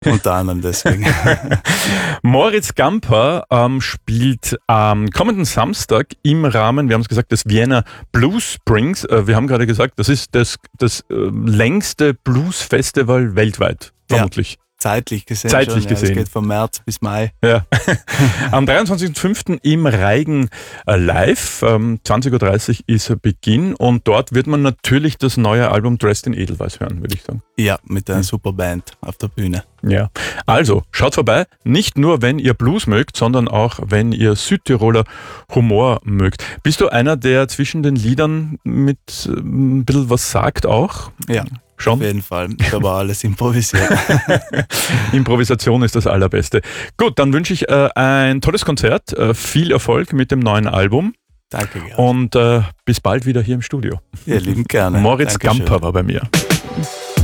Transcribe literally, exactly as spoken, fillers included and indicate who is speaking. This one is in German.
Speaker 1: Unter anderem deswegen.
Speaker 2: Moritz Gamper ähm, spielt am kommenden Samstag im Rahmen, wir haben es gesagt, des Vienna Blues Springs. Äh, wir haben gerade gesagt, das ist das, das äh, längste Blues-Festival weltweit, vermutlich.
Speaker 1: Ja. Zeitlich gesehen
Speaker 2: Zeitlich
Speaker 1: schon,
Speaker 2: gesehen.
Speaker 1: Ja, es geht von März bis Mai.
Speaker 2: Ja. Am dreiundzwanzigsten fünften im Reigen äh, live, ähm, zwanzig Uhr dreißig ist Beginn und dort wird man natürlich das neue Album Dressed in Edelweiß hören, würde ich sagen.
Speaker 1: Ja, mit einer super Band auf der Bühne.
Speaker 2: Ja, also schaut vorbei, nicht nur wenn ihr Blues mögt, sondern auch wenn ihr Südtiroler Humor mögt. Bist du einer, der zwischen den Liedern mit äh, ein bisschen was sagt auch?
Speaker 1: Ja.
Speaker 2: Schon?
Speaker 1: Auf jeden Fall. Ich habe alles improvisiert.
Speaker 2: Improvisation ist das Allerbeste. Gut, dann wünsche ich äh, ein tolles Konzert, äh, viel Erfolg mit dem neuen Album.
Speaker 1: Danke, gerne.
Speaker 2: Und äh, bis bald wieder hier im Studio.
Speaker 1: Ja, lieben gerne.
Speaker 2: Moritz
Speaker 1: Dankeschön.
Speaker 2: Gamper war bei mir.